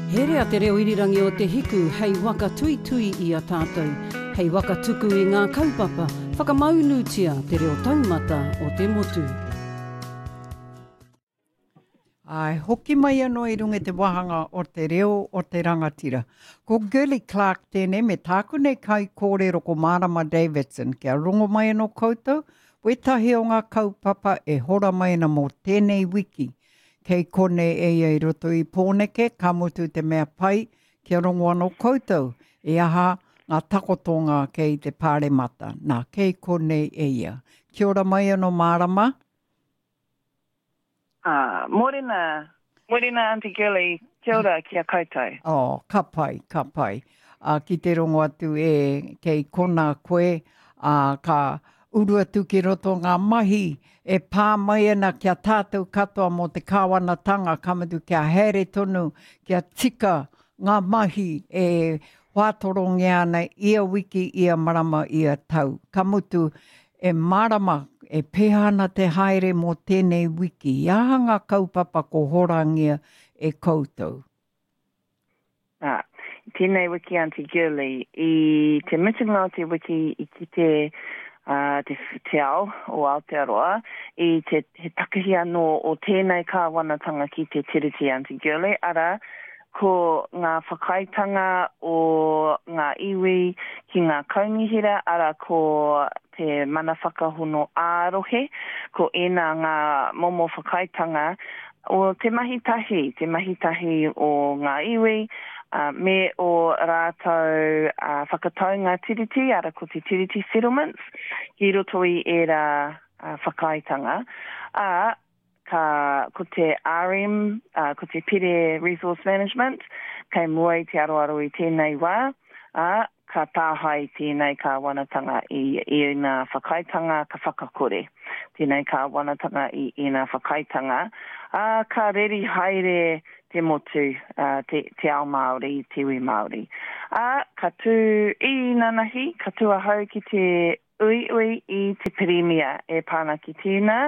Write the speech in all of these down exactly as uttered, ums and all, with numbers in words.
He rea te reo irirangi o te hiku hei waka tui tui i a tātou. Hei waka tuku i ngā kaupapa, whakamaunutia te reo taumata o te motu. Ai, hoki mai anō i runga te wahanga o te reo o te rangatira. Ko Gurley Clark tēnei me tāku nei kai kōrero ko Marama Davidson. Kia rongo mai anō koutou, wetahi o ngā kaupapa e hora mai ana mō tēnei wiki. Kei kone e i roto i pōneke, ka mutu te mea pai, kia rongo anō koutou. E aha ngā takotonga kei te pāre mata. Nā, kei kone e ia. Kia ora mai anō Marama. Ah, morena, morena Auntie Gurley, kia ora kia koutou. Oh, ka pai, ka pai. Uh, ki te rongo atu e kei kona koe, uh, ka uru atu ki roto ngā mahi, e pā mai ana kia tātou katoa mō te kāwanatanga, kamadu kia here tonu, kia tika ngā mahi e whātorongi ana ia wiki, ia marama, ia tau. Ka mutu e marama, e pehana te haere mō tēnei wiki. Ia ngā kaupapa ko horangia e koutou. Ah, tēnei wiki Auntie Gurley, i te mitinga o te wiki i ki te, uh, te, te ao o Aotearoa, i te he takahi anō o tēnei kāwanatanga ki te tiriti Auntie Gurley, ara ko ngā whakaitanga o ngā iwi ki ngā kaungihira, ara ko te mana whakahono ārohe, ko ena ngā momo whakaitanga o te mahitahi, te mahitahi o ngā iwi, uh, me o rātou uh, whakataunga tiriti, ara ko te tiriti settlements, ki roto i era uh, whakaitanga, a ka ko te R M, uh, ko te Pire Resource Management, kei mua i te aroaro i tēnei wā, uh, ka tāhai tēnei ka wanatanga i, i nā whakaitanga ka whakakore. Tēnei ka wanatanga i, i nā whakaitanga. Uh, ka reri haere te motu, uh, te, te ao Māori, te iwi Māori. Uh, ka tū i nanahi, ka tua hau ki te ui ui i te Peremia e pāna ki tēnā.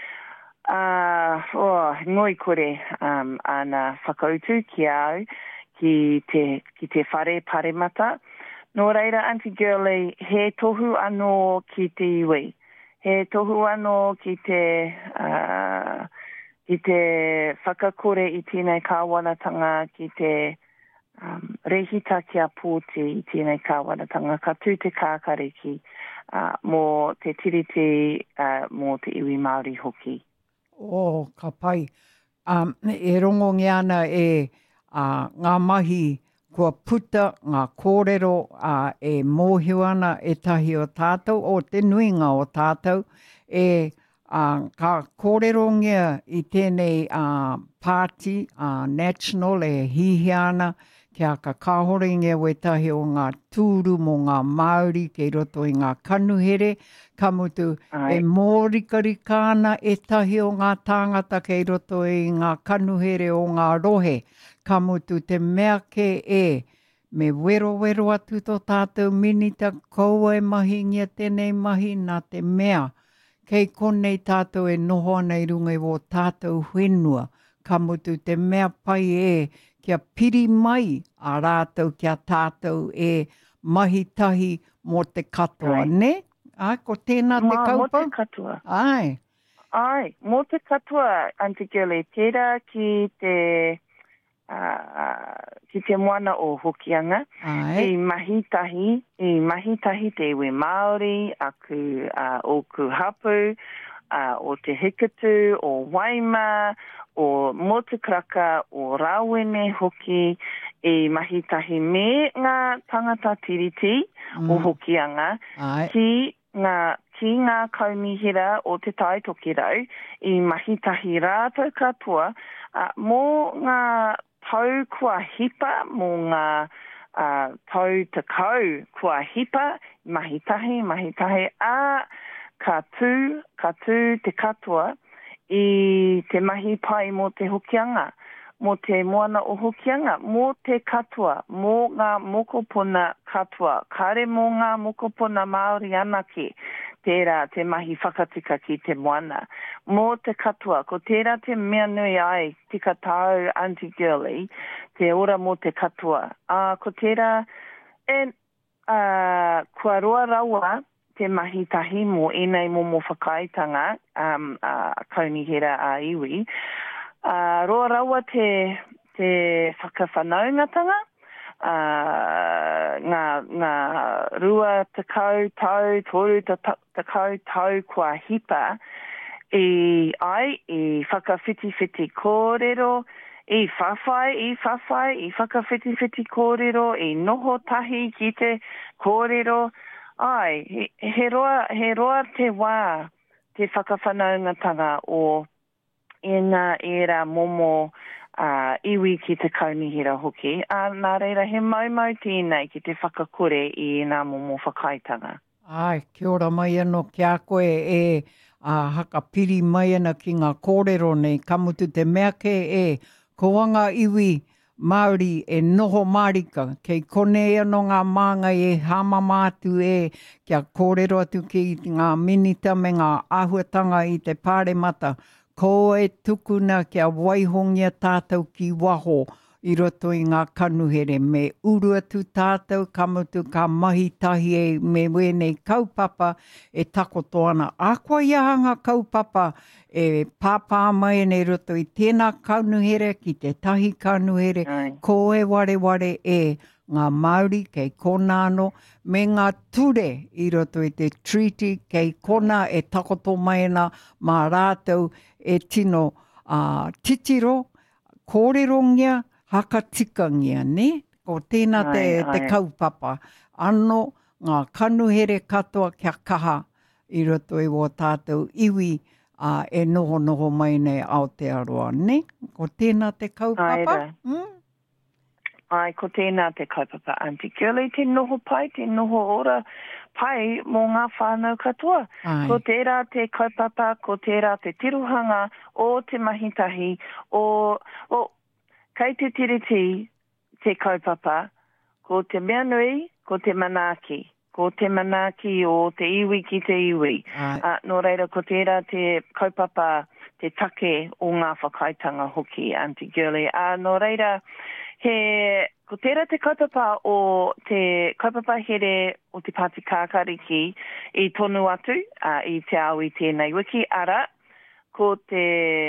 Uh, oh, ngoi kore um, ana whakautu ki au ki te, ki te whare pare mata. Nō reira, Auntie Gurley, he tohu anō ki te iwi. He tohu anō ki te, uh, ki te whakakore i tēnei kāwanatanga, ki te um, rehita kia pōti i tēnei kāwanatanga, ka tū te kākareki uh, mō te tiriti uh, mō te iwi Māori hoki. Oh, ka pai. Um, e rongo ngiana e uh, ngā mahi kua puta, ngā kōrero uh, e mōhiwana e tahi o tātou, o te nuinga o tātou, e uh, ka kōrero ngia i tēnei uh, party, uh, national, e hihiana, kia ka kāhoringia we tahi o ngā tūru mō ngā Māori kei roto i ngā kanuhere, ka mutu e mōrikarika ana e tahi o ngā tāngata kei roto i ngā kanuhere o ngā rohe, ka mutu te mea ke e, me wero wero atu tō tātou minita kaua e mahi ngia tēnei mahi nā te mea, kei konei tātou e noho ana i runga i wō tātou whenua, ka mutu te mea pai e, kia piri mai a rātou kia tātou e mahitahi mō te katoa, Ai. ne? Ai, ko tēnā te Ma, kaupa? mō te katoa. Ai. Ai, mō te katoa, Auntie Gurley, tērā ki te, uh, ki te moana o Hokianga, Ai. i mahitahi, i mahitahi te iwi Māori, aku uh, o Kuhapu, uh, o te Hikatu, o Waima, o Motukraka, o Rawene hoki, i mahitahi me ngā tangata tiriti mm. o Hokianga, Ai. ki ngā, ki ngā kaumihira o te tai toki rau, i mahitahi rātou katoa, uh, mō ngā tau kua hipa, mō ngā uh, tau te kau kua hipa, mahitahi, mahitahi, a ka tū, ka tū te katoa, i te mahi pai mō te Hokianga, mō te moana o Hokianga, mō te katoa, mō ngā mokopuna katoa, kare mō ngā mokopuna Māori anake, tērā te mahi whakatika ki te moana. Mō te katoa, ko tērā te mea nui ai, tika tau Auntie Girly, te ora mō te katoa. Uh, ko tērā, e, uh, kua roa rawa, te mahi tahi mō enei momo whakaitanga, um, uh, kaunihera a iwi. Uh, roa rawa te, te whakawhanaungatanga, uh, ngā, ngā rua takau tau, toru takau tau kua hipa, i ai, i whakawhiti-whiti kōrero, i whawhai, i whawhai, i whakawhiti-whiti kōrero, i noho tahi ki te kōrero. Ai, he, he, roa, he roa te wā, te whakawhanaungatanga o ena era momo uh, iwi ki te kaunihira hoki. A nā reira, he maumau tēnei ki te whakakore i ena momo whakaitanga. Ai, kia ora mai anō ki a koe e uh, haka piri mai ana ki ngā kōrero nei, kamutu te mea ke e koanga iwi Māori e noho marika, kei kone anō ngā māngai e hama mātu e kia kōrero atu ki ngā minita me ngā āhuatanga i te pāremata. Ko e tukuna kia waihongia tātou ki waho i roto i ngā kanuhere. Me uru atu tātou kamutu ka mahitahi e me wenei kaupapa e takoto ana. Akwa iahanga kaupapa e pāpā mai nei roto i tēnā kanuhere ki te tahi kanuhere. Ai. Ko e ware ware e ngā Māori kei konano me ngā ture i roto i te treaty kei kona e takoto mai ana mā rātou e tino uh, titiro, kōrerongia, hakatikangia, ne? Ko tēnā te, Ai, te ai. kaupapa. Ano ngā kanuhere katoa kia kaha i roto i wō tātou iwi uh, e noho noho mai nei Aotearoa, ne? Ko tēnā te kaupapa? Aira. Mm? Ai, ko tēnā te kaupapa Auntie Girly, te noho pai, te noho ora pai mō ngā whānau katoa. Ai. Ko tērā te kaupapa, ko tērā te tiruhanga o te mahitahi, o, o kei te tiriti te kaupapa, ko te mea nui, ko te manaki. Ko te manaki o te iwi ki te iwi. Ai. Uh, nō reira, ko tērā te kaupapa, te take o ngā whakaitanga hoki, Auntie Girly. Uh, nō reira, he, ko tērā te kaupapa o te kaupapa here o te Pāti Kākariki i tonu atu, uh, i te au i tēnei wiki, ara, ko te,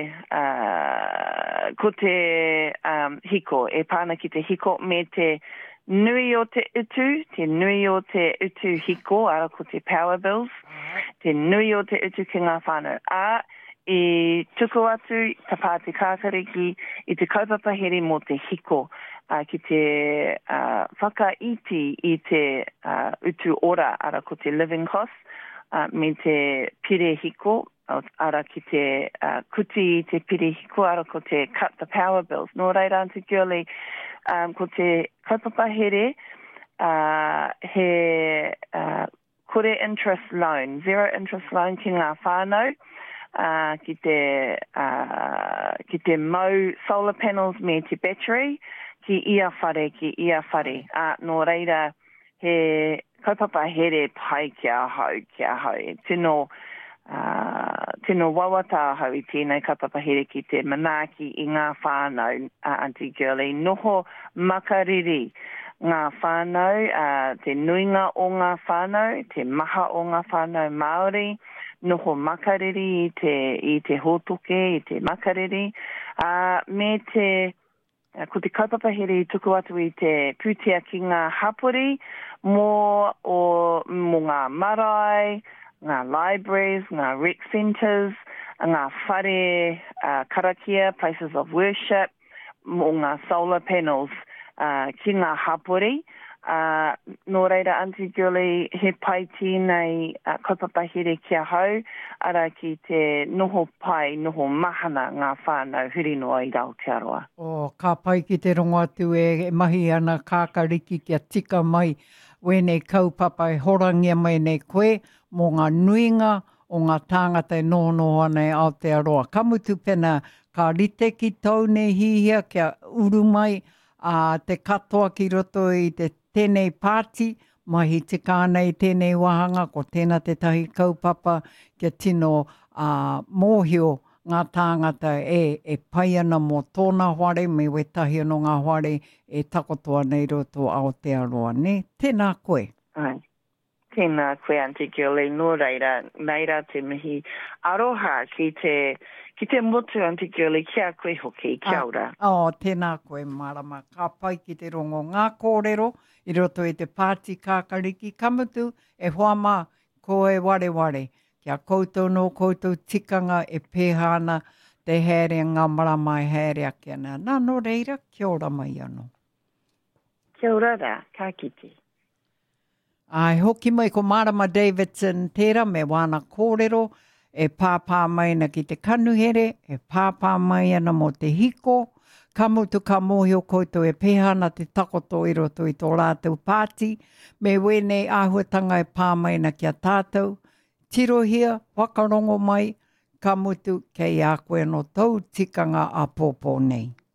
uh, ko te um, hiko, e pāna ki te hiko me te nui o te utu, te nui o te utu hiko, ara ko te power bills, te nui o te utu ki ngā whānau. A, i tuku atu te Pāti Kākariki i te kaupapa here mo te hiko, uh, ki te uh, whakaiti i te uh, utu ora, ara ko te living cost, uh, me te pire hiko, ara ki te uh, kuti i te pire hiko, ara ko te cut the power bills. Nō reira, Auntie Girly, um, ko te kaupapa here, uh, he uh, kore interest loan, zero interest loan ki ngā whānau, uh, ki te, uh, ki te mau solar panels me te battery, ki ia whare, ki ia whare. Uh, nō reira, he kaupapa here pai kia hau, kia hau. E tino, uh, tino wawata hau i tēnei kaupapa here ki te manaki i ngā whānau, uh, Auntie Girly. Noho makariri ngā whānau, uh, te nuinga o ngā whānau, te maha o ngā whānau Māori, noho makariri i te, i te hotoke, i te makariri, uh, me te Uh, ko te kaupapa here i tuku atu i te pūtea ki ngā hapori, mō, o, mō ngā marae, ngā libraries, ngā rec centres, ngā whare uh, karakia, places of worship, mō ngā solar panels uh, ki ngā hapori. Uh, nō reira, Auntie Girly, he pai tēnei uh, kaupapa here kia hau, ara ki te noho pai, noho mahana ngā whānau huri noa i Aotearoa. O, ka pai ki te rongo atu e mahi ana kākariki kia tika mai wenei kaupapa e horangia mai nei koe mō ngā nuinga o ngā tāngata e noho ana e Aotearoa. Kamutu pena ka rite ki tau nei hihia kia uru mai a te katoa ki roto i te tēnei pāti mahi te kānei tēnei wahanga, ko tēnā te tahi kaupapa kia tino uh, mōhio ngā tāngata e, e pai ana mō tōna whare, me we tahi anō ngā whare e takotoa nei roto Aotearoa, ne? Tēnā koe. Ai. Tēnā koe, Auntie Girlie, nō reira, neira te mihi aroha ki te, ki te motu, Auntie Girlie, kia koe hoki, kia ora. Ah, oh, tēnā koe, marama. Ka pai ki te rongo ngā kōrero, i roto e te pāti kākariki kamutu, e hoama koe ware ware. Kia koutou no koutou tikanga e pēhana te haere ngā marama e haere ake ana. Nā no reira, kia ora mai anō. Kia ora rā, ka kiti. Ai, hoki mai ko Marama Davidson tērā me wāna kōrero e pāpā mai na ki te kanuhere, e pāpā mai ana mo te hiko, ka mutu ka mōhio koutou e pēhana te takoto i roto i tō rātou pāti, me wēnei āhuatanga e pā mai na kia tātou, tirohia, whakarongo mai, ka mutu kei a koe no tau tikanga a pōpō nei.